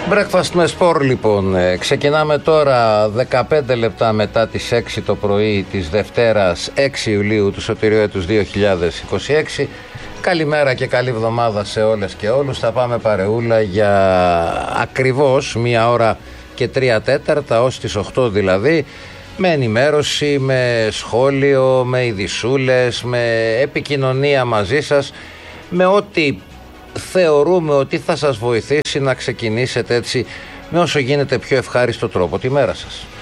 Breakfast με σπορ λοιπόν. Ξεκινάμε τώρα 15 λεπτά μετά τις 6 το πρωί της Δευτέρας 6 Ιουλίου του Σωτηρίου έτους 2026. Καλημέρα και καλή εβδομάδα σε όλες και όλους. Θα πάμε παρεούλα για ακριβώς 1 ώρα και 3 τέταρτα ως τις 8 δηλαδή, με ενημέρωση, με σχόλιο, με ειδισούλες, με επικοινωνία μαζί σας, με ό,τι θεωρούμε ότι θα σας βοηθήσει να ξεκινήσετε έτσι με όσο γίνεται πιο ευχάριστο τρόπο τη μέρα σας.